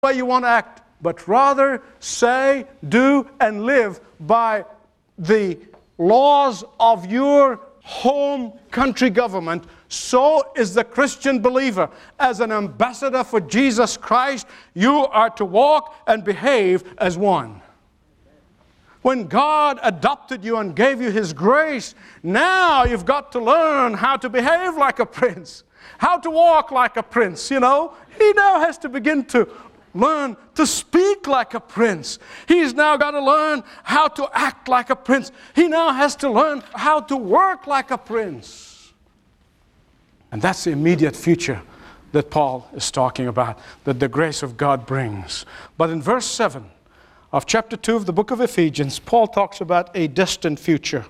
way you want to act, but rather say, do, and live by the laws of your home country government. So is the Christian believer. As an ambassador for Jesus Christ, you are to walk and behave as one. When God adopted you and gave you His grace, now you've got to learn how to behave like a prince, how to walk like a prince, He now has to begin to learn to speak like a prince. He's now got to learn how to act like a prince. He now has to learn how to work like a prince. And that's the immediate future that Paul is talking about, that the grace of God brings. But in verse 7 of chapter 2 of the book of Ephesians, Paul talks about a distant future.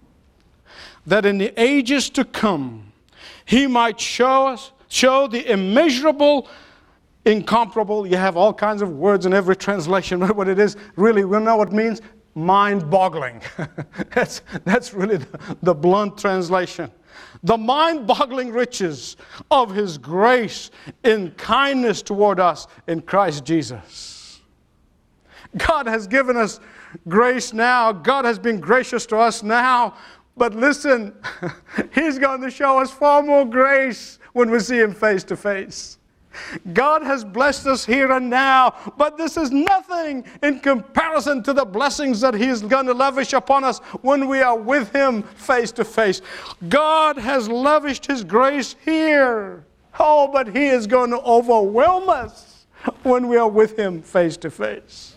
That in the ages to come, He might show the immeasurable, incomparable. You have all kinds of words in every translation. What it is, really, we know what it means. Mind-boggling. That's really the blunt translation. The mind-boggling riches of His grace in kindness toward us in Christ Jesus. God has given us grace now. God has been gracious to us now. But listen, He's going to show us far more grace when we see Him face to face. God has blessed us here and now, but this is nothing in comparison to the blessings that He is going to lavish upon us when we are with Him face to face. God has lavished His grace here. Oh, but He is going to overwhelm us when we are with Him face to face.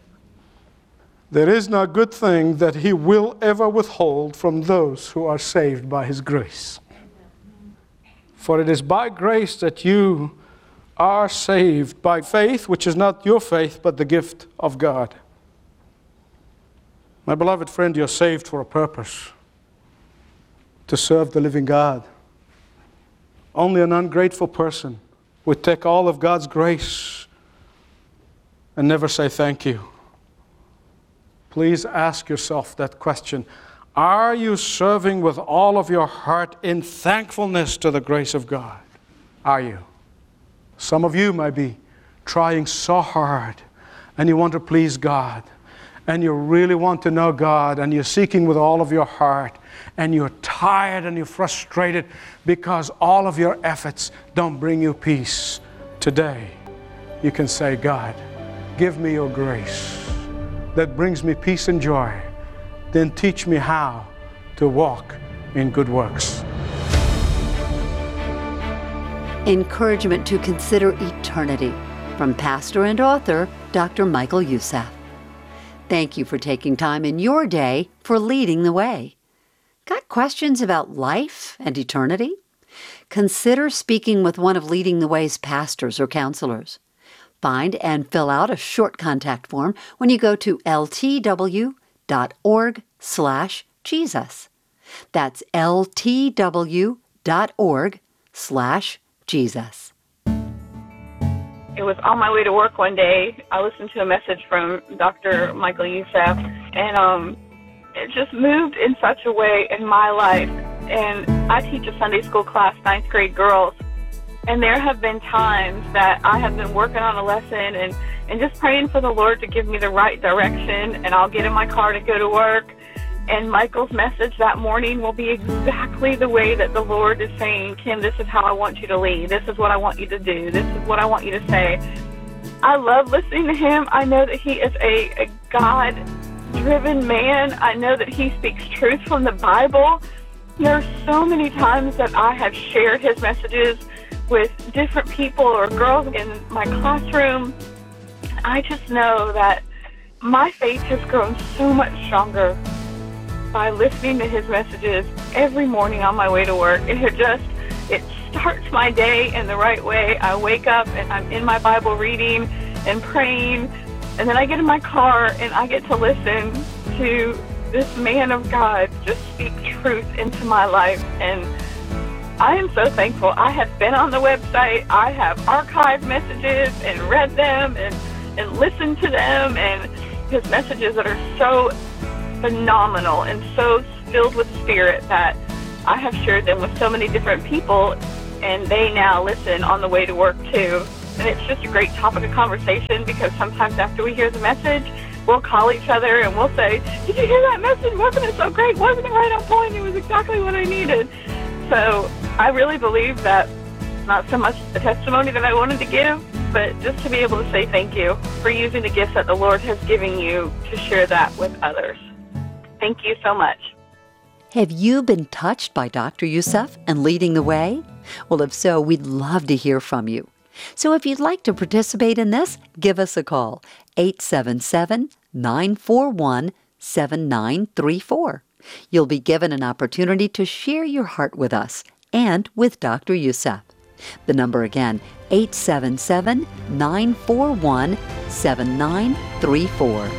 There is no good thing that He will ever withhold from those who are saved by His grace. For it is by grace that you are saved, by faith, which is not your faith, but the gift of God. My beloved friend, you're saved for a purpose, to serve the living God. Only an ungrateful person would take all of God's grace and never say thank you. Please ask yourself that question. Are you serving with all of your heart in thankfulness to the grace of God? Are you? Some of you might be trying so hard and you want to please God and you really want to know God and you're seeking with all of your heart and you're tired and you're frustrated because all of your efforts don't bring you peace. Today, you can say, God, give me your grace that brings me peace and joy. Then teach me how to walk in good works. Encouragement to consider eternity from pastor and author Dr. Michael Youssef. Thank you for taking time in your day for Leading the Way. Got questions about life and eternity? Consider speaking with one of Leading the Way's pastors or counselors. Find and fill out a short contact form when you go to ltw.org/Jesus. That's ltw.org/Jesus. It was on my way to work one day. I listened to a message from Dr. Michael Youssef, and it just moved in such a way in my life. And I teach a Sunday school class, 9th grade girls, and there have been times that I have been working on a lesson and just praying for the Lord to give me the right direction, and I'll get in my car to go to work. And Michael's message that morning will be exactly the way that the Lord is saying, Kim, this is how I want you to lead. This is what I want you to do. This is what I want you to say. I love listening to him. I know that he is a God-driven man. I know that he speaks truth from the Bible. There are so many times that I have shared his messages with different people or girls in my classroom. I just know that my faith has grown so much stronger by listening to his messages every morning on my way to work. It starts my day in the right way. I wake up and I'm in my Bible reading and praying, and then I get in my car and I get to listen to this man of God just speak truth into my life. And I am so thankful. I have been on the website. I have archived messages and read them and listened to them, and his messages that are so phenomenal and so filled with spirit that I have shared them with so many different people, and they now listen on the way to work too. And it's just a great topic of conversation because sometimes after we hear the message, we'll call each other and we'll say, did you hear that message? Wasn't it so great? Wasn't it right on point? It was exactly what I needed. So I really believe that it's not so much a testimony that I wanted to give, but just to be able to say thank you for using the gifts that the Lord has given you to share that with others. Thank you so much. Have you been touched by Dr. Youssef and leading the way? Well, if so, we'd love to hear from you. So if you'd like to participate in this, give us a call, 877-941-7934. You'll be given an opportunity to share your heart with us and with Dr. Youssef. The number again, 877-941-7934.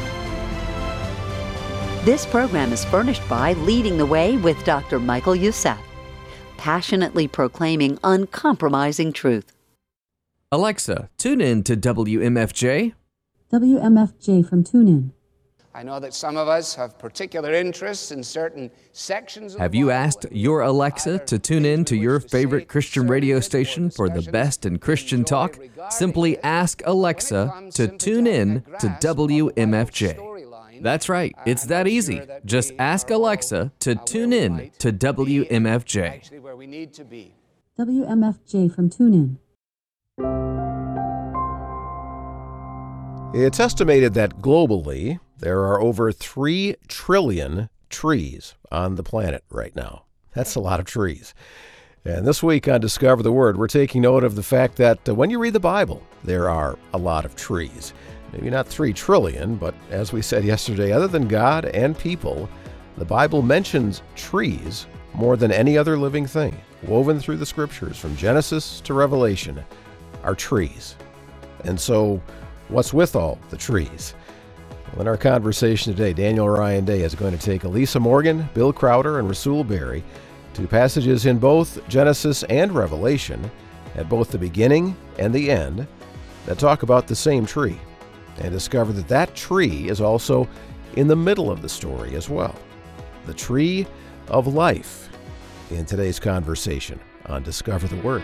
This program is furnished by Leading the Way with Dr. Michael Youssef, passionately proclaiming uncompromising truth. Alexa, tune in to WMFJ. WMFJ from TuneIn. I know that some of us have particular interests in certain sections of Have the you Bible. asked your Alexa to tune in to your favorite Christian radio station for the best in Christian talk? Simply ask Alexa to tune in to WMFJ. That's right, it's that easy. Just ask Alexa to tune in to WMFJ. Actually where we need to be. WMFJ from TuneIn. It's estimated that globally there are over 3 trillion trees on the planet right now. That's a lot of trees. And this week on Discover the Word, we're taking note of the fact that when you read the Bible, there are a lot of trees. Maybe not 3 trillion, but as we said yesterday, other than God and people, the Bible mentions trees more than any other living thing. Woven through the Scriptures from Genesis to Revelation are trees. And so, what's with all the trees? Well, in our conversation today, Daniel Ryan Day is going to take Elisa Morgan, Bill Crowder, and Rasul Berry to passages in both Genesis and Revelation, at both the beginning and the end, that talk about the same tree, and discover that that tree is also in the middle of the story as well. The tree of life in today's conversation on Discover the Word.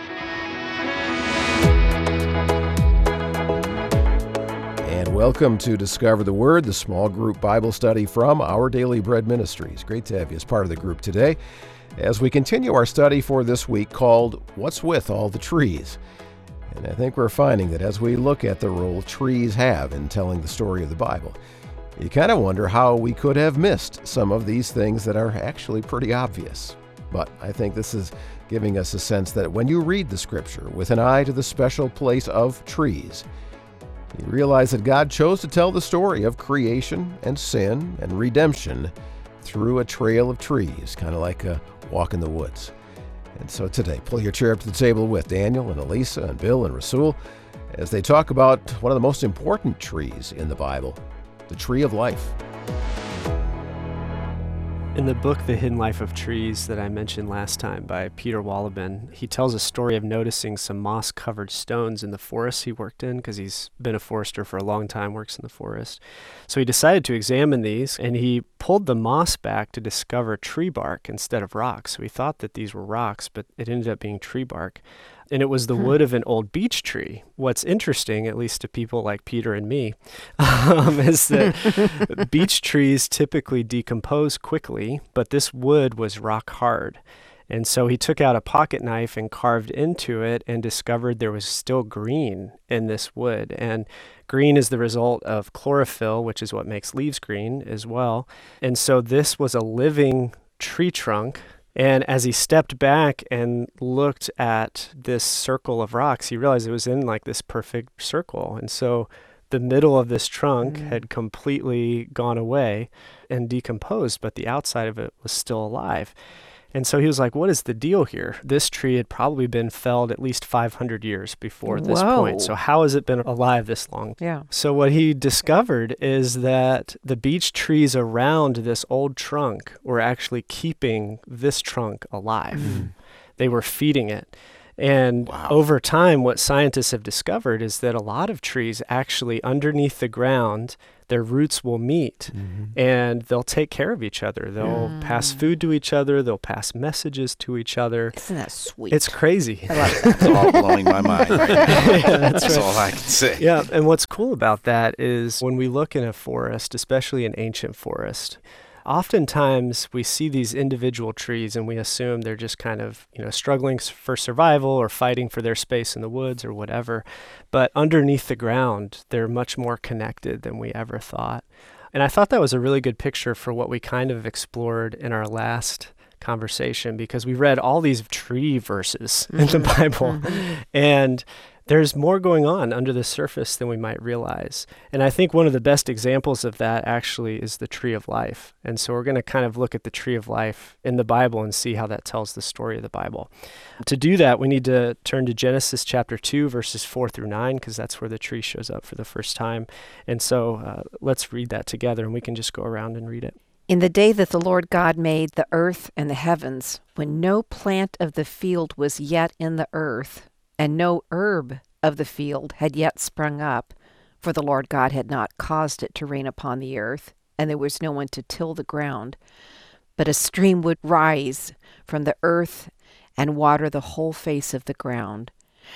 And welcome to Discover the Word, the small group Bible study from Our Daily Bread Ministries. Great to have you as part of the group today as we continue our study for this week called What's With All the Trees? And I think we're finding that as we look at the role trees have in telling the story of the Bible, you kind of wonder how we could have missed some of these things that are actually pretty obvious. But I think this is giving us a sense that when you read the Scripture with an eye to the special place of trees, you realize that God chose to tell the story of creation and sin and redemption through a trail of trees, kind of like a walk in the woods. And so today, pull your chair up to the table with Daniel and Elisa and Bill and Rasul as they talk about one of the most important trees in the Bible, the tree of life. In the book, The Hidden Life of Trees, that I mentioned last time by Peter Wolleben, he tells a story of noticing some moss-covered stones in the forest he worked in, because he's been a forester for a long time, works in the forest. So he decided to examine these, and he pulled the moss back to discover tree bark instead of rocks. So he thought that these were rocks, but it ended up being tree bark. And it was the wood of an old beech tree. What's interesting, at least to people like Peter and me, is that beech trees typically decompose quickly, but this wood was rock hard. And so he took out a pocket knife and carved into it and discovered there was still green in this wood. And green is the result of chlorophyll, which is what makes leaves green as well. And so this was a living tree trunk. And as he stepped back and looked at this circle of rocks, he realized it was in like this perfect circle. And so the middle of this trunk had completely gone away and decomposed, but the outside of it was still alive. And so he was like, what is the deal here? This tree had probably been felled at least 500 years before this point. So how has it been alive this long? Yeah. So what he discovered is that the beech trees around this old trunk were actually keeping this trunk alive. They were feeding it. And Wow. over time, what scientists have discovered is that a lot of trees actually underneath the ground, their roots will meet and they'll take care of each other. They'll pass food to each other. They'll pass messages to each other. Isn't that sweet? It's crazy. I love that. It's all blowing my mind right now. Yeah, that's That's right. all I can say. Yeah, and what's cool about that is when we look in a forest, especially an ancient forest, oftentimes we see these individual trees and we assume they're just kind of, struggling for survival or fighting for their space in the woods or whatever. But underneath the ground, they're much more connected than we ever thought. And I thought that was a really good picture for what we kind of explored in our last conversation, because we read all these tree verses in the Bible. And there's more going on under the surface than we might realize. And I think one of the best examples of that actually is the tree of life. And so we're going to kind of look at the tree of life in the Bible and see how that tells the story of the Bible. To do that, we need to turn to Genesis chapter 2, verses 4 through 9, because that's where the tree shows up for the first time. And so let's read that together, and we can just go around and read it. In the day that the Lord God made the earth and the heavens, when no plant of the field was yet in the earth, and no herb of the field had yet sprung up, for the Lord God had not caused it to rain upon the earth, and there was no one to till the ground, but a stream would rise from the earth and water the whole face of the ground.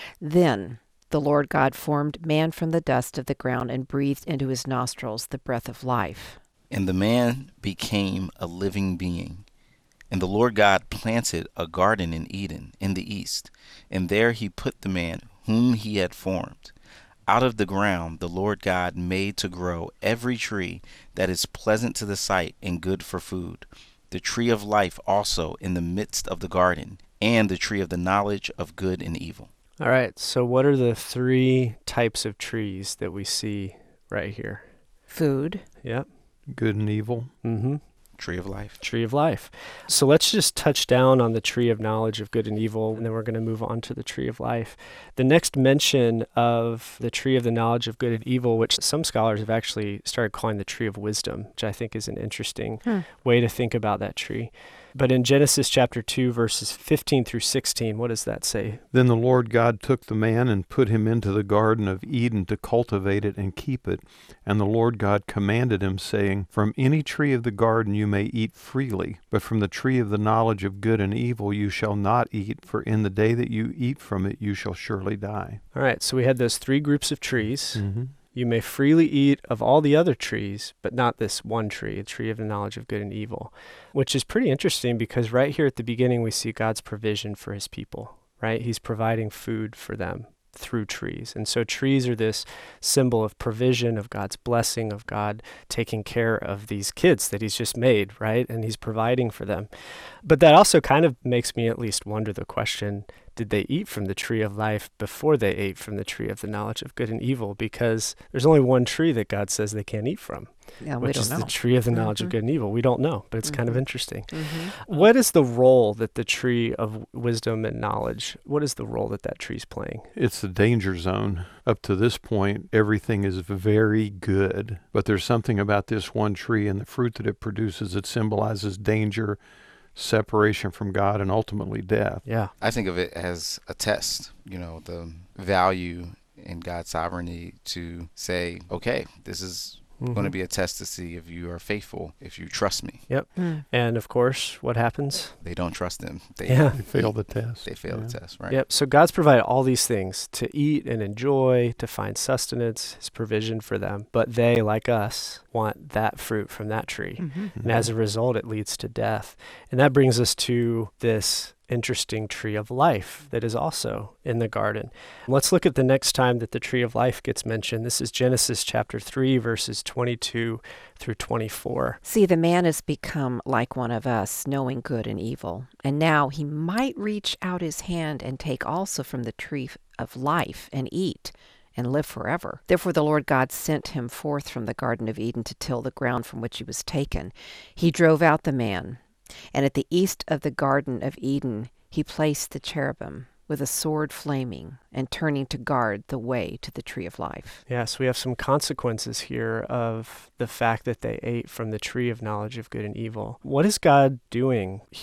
Then the Lord God formed man from the dust of the ground and breathed into his nostrils the breath of life. And the man became a living being. And the Lord God planted a garden in Eden in the east, and there he put the man whom he had formed. Out of the ground the Lord God made to grow every tree that is pleasant to the sight and good for food, the tree of life also in the midst of the garden, and the tree of the knowledge of good and evil. All right, so what are the three types of trees that we see right here? Food. Yep. Good and evil. Mm-hmm. Tree of life. Tree of life. So let's just touch down on the tree of knowledge of good and evil, and then we're going to move on to the tree of life. The next mention of the tree of the knowledge of good and evil, which some scholars have actually started calling the tree of wisdom, which I think is an interesting way to think about that tree. But in Genesis chapter 2, verses 15 through 16, what does that say? Then the Lord God took the man and put him into the garden of Eden to cultivate it and keep it. And the Lord God commanded him, saying, From any tree of the garden you may eat freely, but from the tree of the knowledge of good and evil you shall not eat, for in the day that you eat from it you shall surely die. All right, so we had those three groups of trees. Mm-hmm. You may freely eat of all the other trees, but not this one tree, a tree of the knowledge of good and evil, which is pretty interesting because right here at the beginning we see God's provision for his people, right? He's providing food for them through trees. And so trees are this symbol of provision, of God's blessing, of God taking care of these kids that he's just made, right? And he's providing for them. But that also kind of makes me at least wonder the question, did they eat from the tree of life before they ate from the tree of the knowledge of good and evil? Because there's only one tree that God says they can't eat from, which is the tree of the knowledge of good and evil. We don't know, but it's kind of interesting. What is the role that the tree of wisdom and knowledge, what is the role that that tree's playing? It's the danger zone. Up to this point, everything is very good, but there's something about this one tree and the fruit that it produces that symbolizes danger, separation from God, and ultimately death. Yeah. I think of it as a test, the value in God's sovereignty to say, okay, this is going to be a test to see if you are faithful, if you trust me. Yep. And of course, what happens? They don't trust him. They fail the test. They fail the test, right? Yep. So God's provided all these things to eat and enjoy, to find sustenance, his provision for them. But they, like us, want that fruit from that tree. And as a result, it leads to death. And that brings us to this interesting tree of life that is also in the garden. Let's look at the next time that the tree of life gets mentioned. This is Genesis chapter 3, verses 22 through 24. See, the man has become like one of us, knowing good and evil. And now he might reach out his hand and take also from the tree of life and eat and live forever. Therefore the Lord God sent him forth from the Garden of Eden to till the ground from which he was taken. He drove out the man, and at the east of the Garden of Eden he placed the cherubim with a sword flaming and turning to guard the way to the tree of life. Yes, we have some consequences here of the fact that they ate from the tree of knowledge of good and evil. What is God doing here?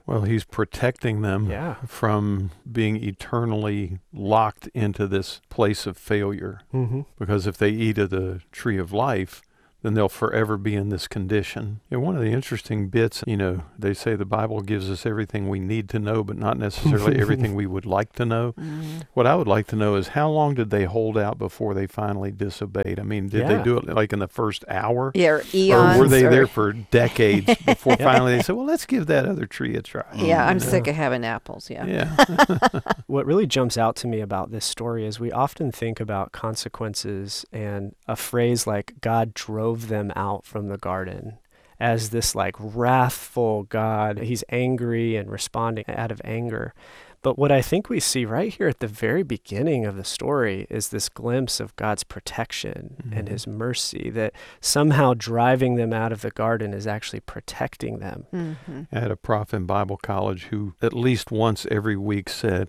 Well, he's protecting them Yeah. from being eternally locked into this place of failure. Mm-hmm. Because if they eat of the tree of life, then they'll forever be in this condition. And one of the interesting bits, they say the Bible gives us everything we need to know, but not necessarily everything we would like to know. Mm-hmm. What I would like to know is how long did they hold out before they finally disobeyed? I mean, did Yeah. they do it like in the first hour? Yeah, or eons. Or were they or- there for decades before finally they said, well, let's give that other tree a try? Yeah, I'm sick of having apples. Yeah. Yeah. What really jumps out to me about this story is we often think about consequences and a phrase like God drove them out from the garden as this like wrathful God. He's angry and responding out of anger. But what I think we see right here at the very beginning of the story is this glimpse of God's protection and his mercy, that somehow driving them out of the garden is actually protecting them. Mm-hmm. I had a prof in Bible college who at least once every week said,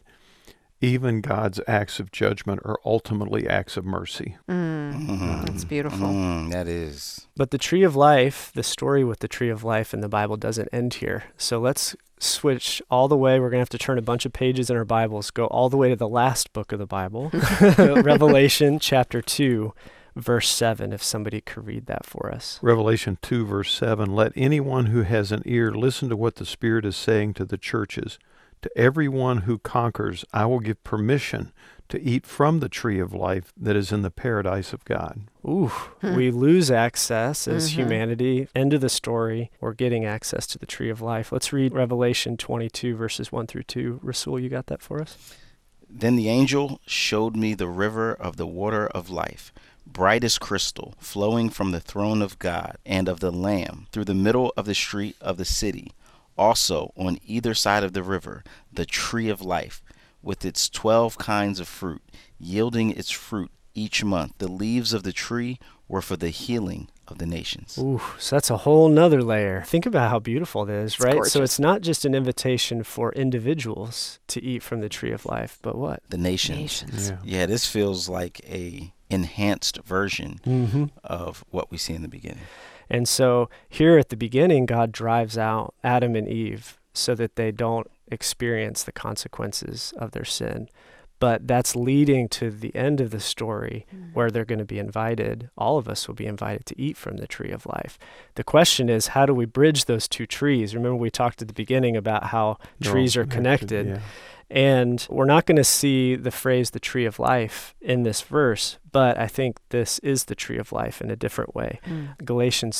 even God's acts of judgment are ultimately acts of mercy. That's beautiful. That is. But the tree of life, the story with the tree of life in the Bible doesn't end here. So let's switch all the way. We're going to have to turn a bunch of pages in our Bibles, go all the way to the last book of the Bible, Revelation chapter 2, verse 7, if somebody could read that for us. Revelation 2, verse 7, let anyone who has an ear listen to what the Spirit is saying to the churches. To everyone who conquers, I will give permission to eat from the tree of life that is in the paradise of God. Ooh, we lose access as humanity. End of the story. We're getting access to the tree of life. Let's read Revelation 22, verses 1 through 2. Rasul, you got that for us? Then the angel showed me the river of the water of life, bright as crystal, flowing from the throne of God and of the Lamb through the middle of the street of the city. Also, on either side of the river, the tree of life, with its 12 kinds of fruit, yielding its fruit each month. The leaves of the tree were for the healing of the nations. Ooh, so that's a whole nother layer. Think about how beautiful it is, right? Gorgeous. So it's not just an invitation for individuals to eat from the tree of life, but what? The nations. Nations. Yeah, this feels like a enhanced version of what we see in the beginning. And so here at the beginning, God drives out Adam and Eve so that they don't experience the consequences of their sin. But that's leading to the end of the story where they're going to be invited. All of us will be invited to eat from the tree of life. The question is, how do we bridge those two trees? Remember, we talked at the beginning about how trees are connected. Yeah. And we're not going to see the phrase the tree of life in this verse, but I think this is the tree of life in a different way. Galatians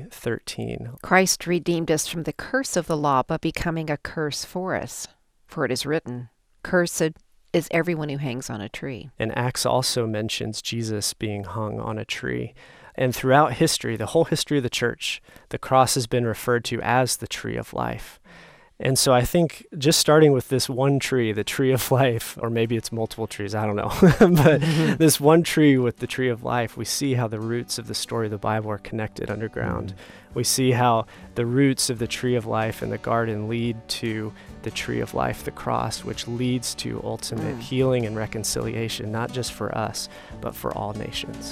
3:13. Christ redeemed us from the curse of the law by becoming a curse for us. For it is written, cursed is everyone who hangs on a tree. And Acts also mentions Jesus being hung on a tree. And throughout history, the whole history of the church, the cross has been referred to as the tree of life. And so I think just starting with this one tree, the tree of life, or maybe it's multiple trees, I don't know, but this one tree with the tree of life, we see how the roots of the story of the Bible are connected underground. We see how the roots of the tree of life in the garden lead to the tree of life, the cross, which leads to ultimate healing and reconciliation, not just for us, but for all nations.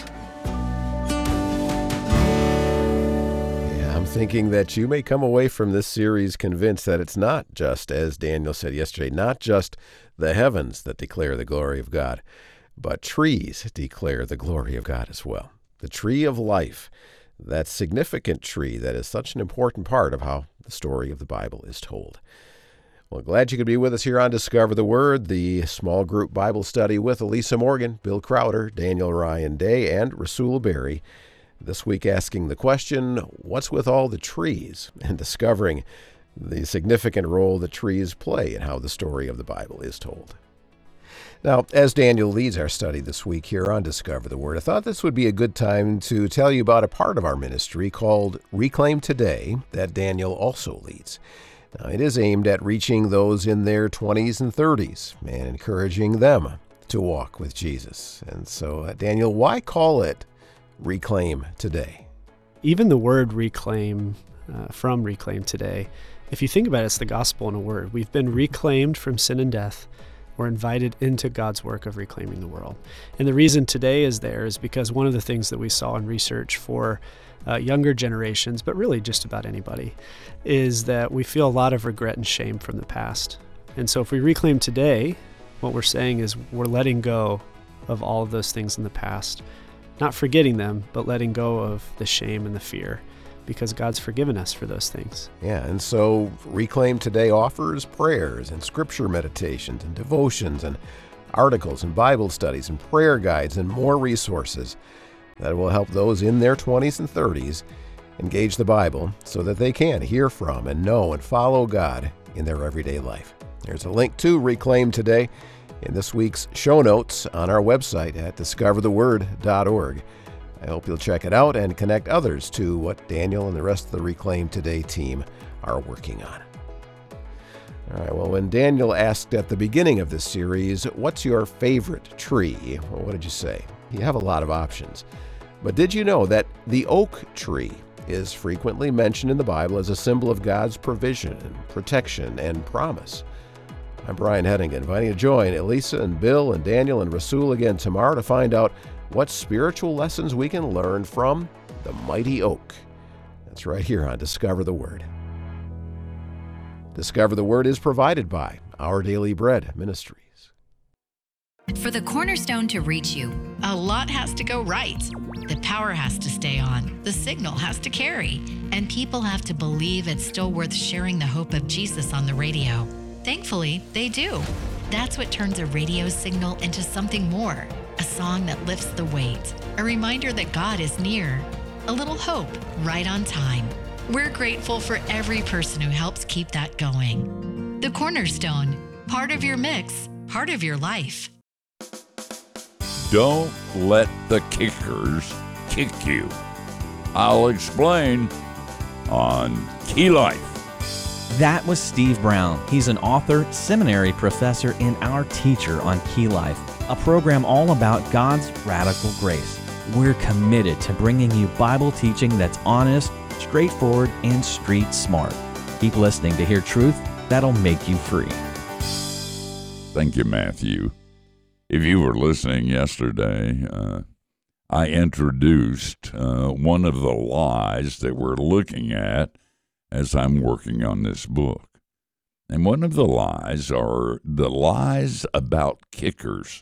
I'm thinking that you may come away from this series convinced that it's not just, as Daniel said yesterday, not just the heavens that declare the glory of God, but trees declare the glory of God as well. The tree of life, that significant tree that is such an important part of how the story of the Bible is told. Well, glad you could be with us here on Discover the Word, the small group Bible study with Elisa Morgan, Bill Crowder, Daniel Ryan Day, and Rasul Berry. This week asking the question, what's with all the trees? And discovering the significant role that trees play in how the story of the Bible is told. Now, as Daniel leads our study this week here on Discover the Word, I thought this would be a good time to tell you about a part of our ministry called Reclaim Today that Daniel also leads. Now, it is aimed at reaching those in their 20s and 30s and encouraging them to walk with Jesus. And so, Daniel, why call it Reclaim Today? Even the word reclaim, from Reclaim Today, if you think about it, it's the gospel in a word. We've been reclaimed from sin and death. We're invited into God's work of reclaiming the world. And the reason today is there is because one of the things that we saw in research for younger generations, but really just about anybody, is that we feel a lot of regret and shame from the past. And so if we reclaim today, what we're saying is we're letting go of all of those things in the past, not forgetting them, but letting go of the shame and the fear, because God's forgiven us for those things. Yeah, and so Reclaim Today offers prayers and scripture meditations and devotions and articles and Bible studies and prayer guides and more resources that will help those in their 20s and 30s engage the Bible so that they can hear from and know and follow God in their everyday life. There's a link to Reclaim Today in this week's show notes on our website at discovertheword.org. I hope you'll check it out and connect others to what Daniel and the rest of the Reclaim Today team are working on. All right, well, when Daniel asked at the beginning of this series, what's your favorite tree? Well, what did you say? You have a lot of options. But did you know that the oak tree is frequently mentioned in the Bible as a symbol of God's provision and protection and promise? I'm Brian Hedingen, inviting you to join Elisa and Bill and Daniel and Rasul again tomorrow to find out what spiritual lessons we can learn from the mighty oak. That's right here on Discover the Word. Discover the Word is provided by Our Daily Bread Ministries. For the Cornerstone to reach you, a lot has to go right. The power has to stay on, the signal has to carry, and people have to believe it's still worth sharing the hope of Jesus on the radio. Thankfully, they do. That's what turns a radio signal into something more. A song that lifts the weight. A reminder that God is near. A little hope right on time. We're grateful for every person who helps keep that going. The Cornerstone, part of your mix, part of your life. Don't let the kickers kick you. I'll explain on Key Life. That was Steve Brown. He's an author, seminary professor, and our teacher on Key Life, a program all about God's radical grace. We're committed to bringing you Bible teaching that's honest, straightforward, and street smart. Keep listening to hear truth that'll make you free. Thank you, Matthew. If you were listening yesterday, I introduced one of the lies that we're looking at as I'm working on this book. And one of the lies are the lies about kickers.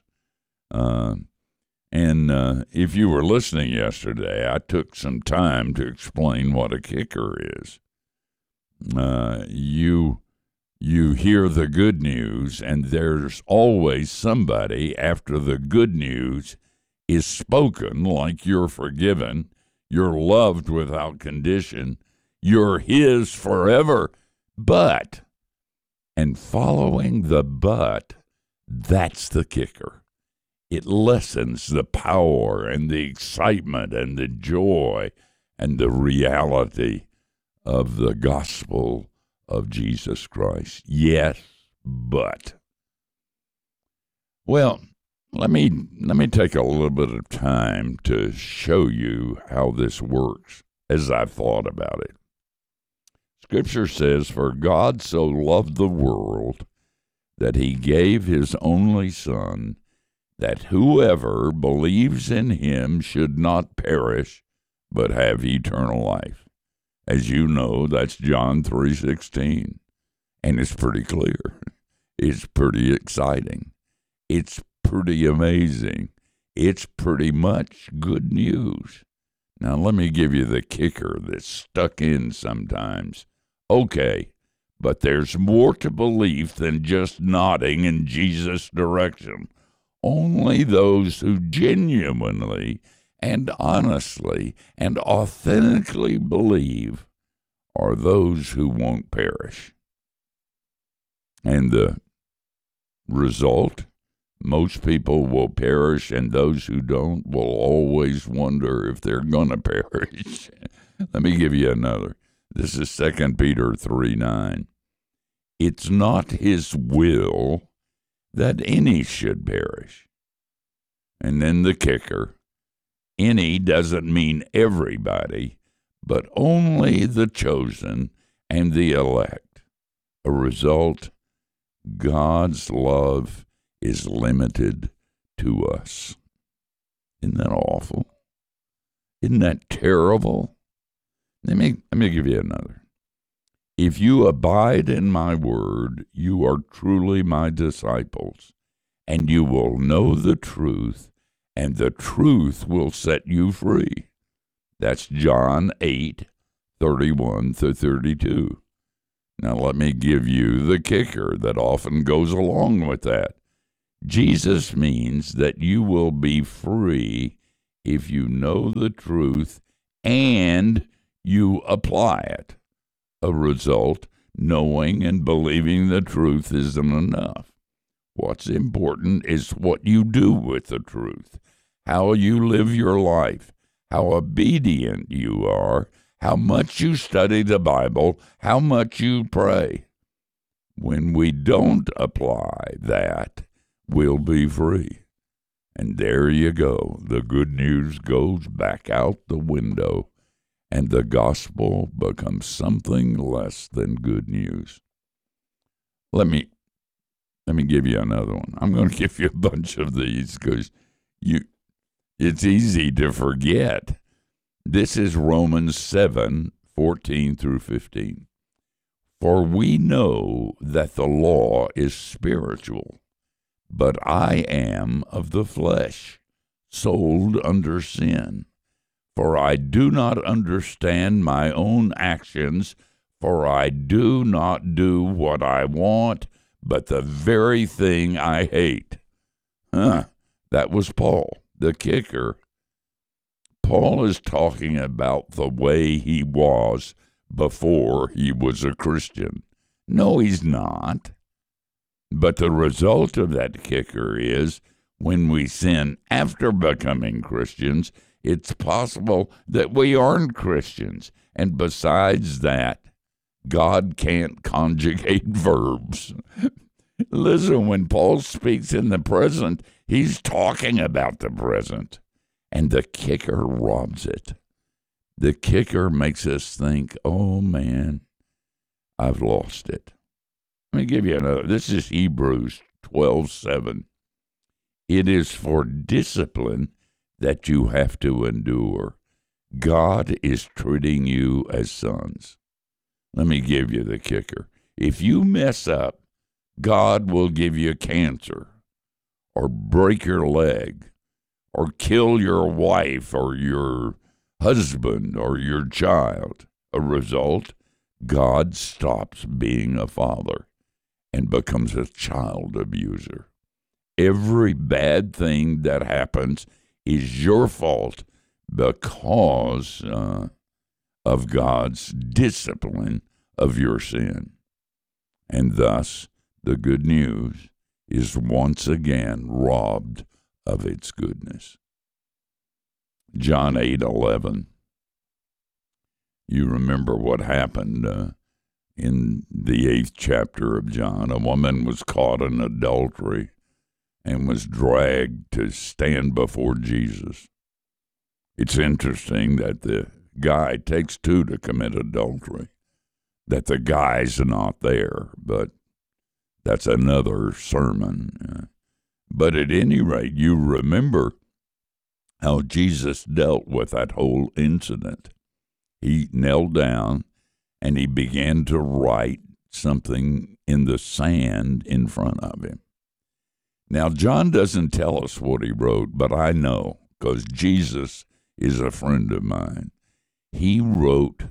If you were listening yesterday, I took some time to explain what a kicker is. You hear the good news, and there's always somebody after the good news is spoken, like you're forgiven, you're loved without condition, you're his forever. But, and following the but, that's the kicker. It lessens the power and the excitement and the joy and the reality of the gospel of Jesus Christ. Yes, but. Well, let me take a little bit of time to show you how this works as I've thought about it. Scripture says, "For God so loved the world that he gave his only Son, that whoever believes in him should not perish, but have eternal life." As you know, that's John 3:16. And it's pretty clear. It's pretty exciting. It's pretty amazing. It's pretty much good news. Now, let me give you the kicker that's stuck in sometimes. Okay, but there's more to belief than just nodding in Jesus' direction. Only those who genuinely and honestly and authentically believe are those who won't perish. And the result, most people will perish, and those who don't will always wonder if they're going to perish. Let me give you another. This is 2 Peter 3:9. It's not his will that any should perish. And then the kicker, any doesn't mean everybody, but only the chosen and the elect. A result, God's love is limited to us. Isn't that awful? Isn't that terrible? Let me give you another. If you abide in my word, you are truly my disciples, and you will know the truth, and the truth will set you free. That's John 8:31-32. Now let me give you the kicker that often goes along with that. Jesus means that you will be free if you know the truth and you apply it. A result, knowing and believing the truth isn't enough. What's important is what you do with the truth, how you live your life, how obedient you are, how much you study the Bible, how much you pray. When we don't apply that, we'll be free. And there you go. The good news goes back out the window, and the gospel becomes something less than good news. Let me give you another one. I'm going to give you a bunch of these because it's easy to forget. This is Romans 7:14-15. For we know that the law is spiritual, but I am of the flesh, sold under sin. For I do not understand my own actions, for I do not do what I want, but the very thing I hate. That was Paul, the kicker. Paul is talking about the way he was before he was a Christian. No, he's not. But the result of that kicker is when we sin after becoming Christians, it's possible that we aren't Christians. And besides that, God can't conjugate verbs. Listen, when Paul speaks in the present, he's talking about the present. And the kicker robs it. The kicker makes us think, oh man, I've lost it. Let me give you another. This is Hebrews 12:7. It is for discipline that you have to endure. God is treating you as sons. Let me give you the kicker. If you mess up, God will give you cancer or break your leg or kill your wife or your husband or your child. A result, God stops being a father and becomes a child abuser. Every bad thing that happens is your fault because of God's discipline of your sin. And thus, the good news is once again robbed of its goodness. John 8:11. You remember what happened in the 8th chapter of John. A woman was caught in adultery and was dragged to stand before Jesus. It's interesting that the guy takes two to commit adultery, that the guy's not there, but that's another sermon. But at any rate, you remember how Jesus dealt with that whole incident. He knelt down and he began to write something in the sand in front of him. Now, John doesn't tell us what he wrote, but I know because Jesus is a friend of mine. He wrote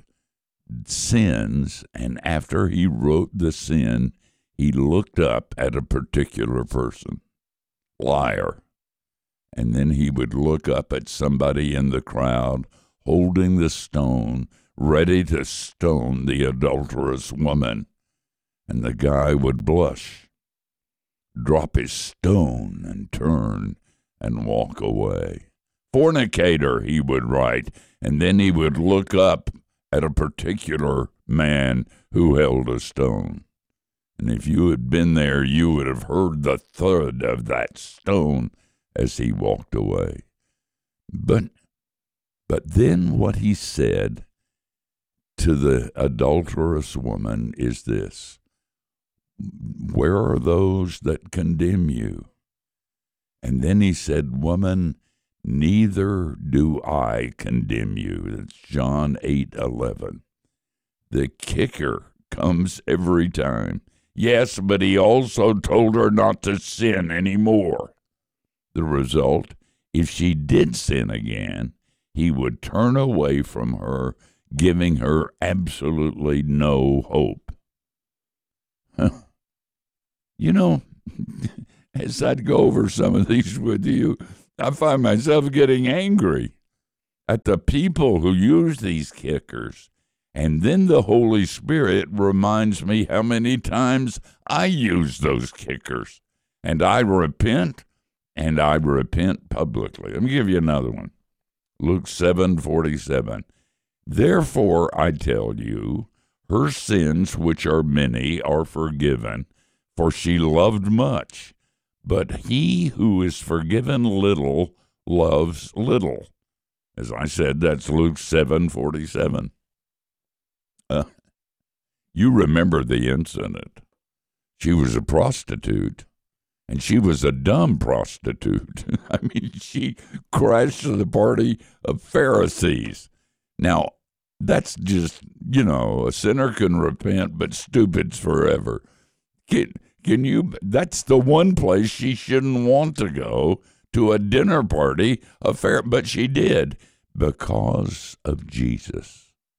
sins, and after he wrote the sin, he looked up at a particular person, liar, and then he would look up at somebody in the crowd holding the stone, ready to stone the adulterous woman, and the guy would blush, drop his stone, and turn and walk away. Fornicator, he would write, and then he would look up at a particular man who held a stone. And if you had been there, you would have heard the thud of that stone as he walked away. But then what he said to the adulterous woman is this: where are those that condemn you? And then he said, woman, neither do I condemn you. That's John 8:11. The kicker comes every time. Yes, but he also told her not to sin anymore. The result, if she did sin again, he would turn away from her, giving her absolutely no hope. You know, as I'd go over some of these with you, I find myself getting angry at the people who use these kickers. And then the Holy Spirit reminds me how many times I use those kickers. And I repent publicly. Let me give you another one. Luke 7:47. Therefore I tell you, her sins, which are many, are forgiven, for she loved much. But he who is forgiven little loves little. As I said, that's Luke 7:47. You remember the incident. She was a prostitute, and she was a dumb prostitute. I mean, she crashed the party of Pharisees. Now, that's just, a sinner can repent, but stupid's forever. Can you? That's the one place she shouldn't want to go, to a dinner party, but she did because of Jesus.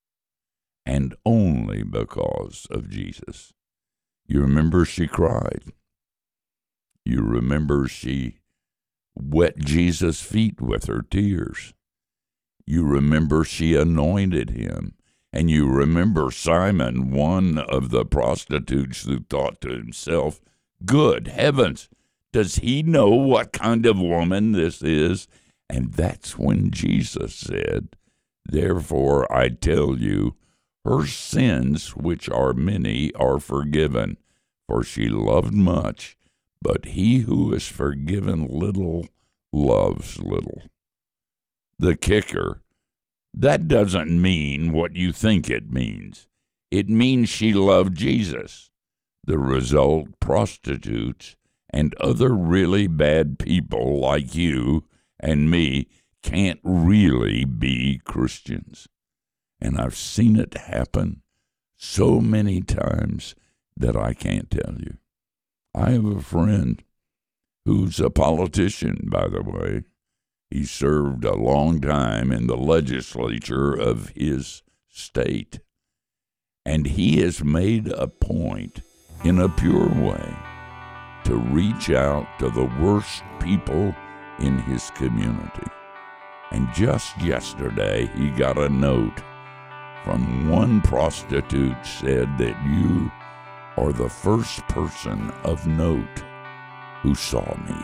And only because of Jesus. You remember she cried. You remember she wet Jesus' feet with her tears. You remember she anointed him. And you remember Simon, one of the prostitutes, who thought to himself, good heavens, does he know what kind of woman this is? And that's when Jesus said, therefore I tell you, her sins, which are many, are forgiven, for she loved much, but he who is forgiven little loves little. The kicker, that doesn't mean what you think it means. It means she loved Jesus. The result, prostitutes and other really bad people like you and me can't really be Christians. And I've seen it happen so many times that I can't tell you. I have a friend who's a politician, by the way. He served a long time in the legislature of his state. And he has made a point, in a pure way, to reach out to the worst people in his community. And just yesterday, he got a note from one prostitute said that you are the first person of note who saw me.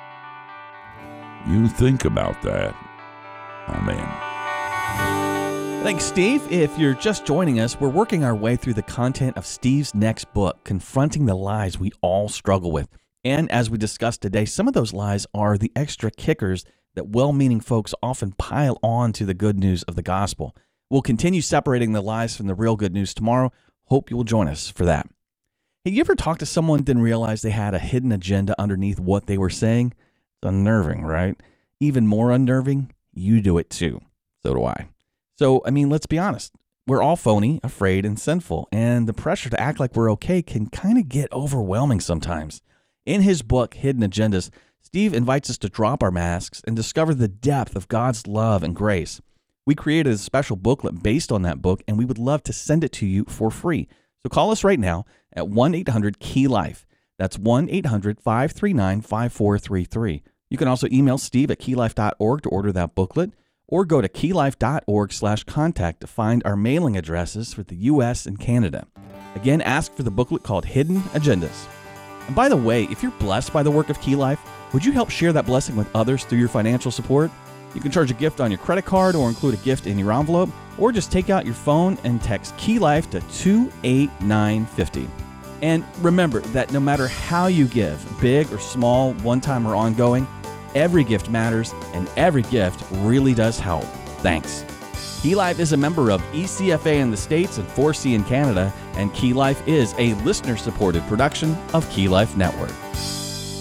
You think about that. Amen. Thanks, Steve. If you're just joining us, we're working our way through the content of Steve's next book, Confronting the Lies We All Struggle With. And as we discussed today, some of those lies are the extra kickers that well-meaning folks often pile on to the good news of the gospel. We'll continue separating the lies from the real good news tomorrow. Hope you will join us for that. Hey, you ever talk to someone and didn't realize they had a hidden agenda underneath what they were saying? It's unnerving, right? Even more unnerving, you do it too. So do I. So, let's be honest. We're all phony, afraid, and sinful, and the pressure to act like we're okay can kind of get overwhelming sometimes. In his book, Hidden Agendas, Steve invites us to drop our masks and discover the depth of God's love and grace. We created a special booklet based on that book, and we would love to send it to you for free. So call us right now at 1-800-KEY-LIFE. That's 1-800-539-5433. You can also email Steve at keylife.org to order that booklet, or go to keylife.org/contact to find our mailing addresses for the U.S. and Canada. Again, ask for the booklet called Hidden Agendas. And by the way, if you're blessed by the work of Key Life, would you help share that blessing with others through your financial support? You can charge a gift on your credit card or include a gift in your envelope, or just take out your phone and text Key Life to 28950. And remember that no matter how you give, big or small, one-time or ongoing, every gift matters and every gift really does help. Thanks. Key Life is a member of ECFA in the States and 4C in Canada, and Key Life is a listener-supported production of Key Life Network.